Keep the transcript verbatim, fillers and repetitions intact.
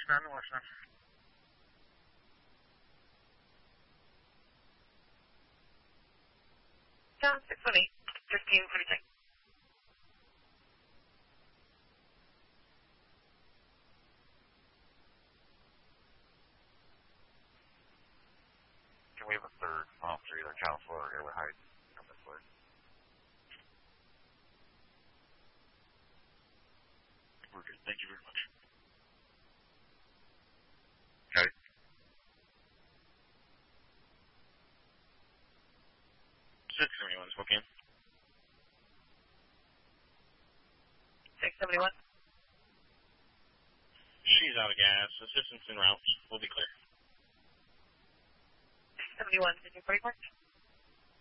none, watch none. John, six one eight, fifteen forty-six. Can we have a third officer, either Counselor or Airway Heights, come this way? We're good. Thank you very much. Okay. six seventy-one, Spokane. six seventy-one. She's out of gas. Assistance en route. We'll be clear. six seventy-one, did you break mark?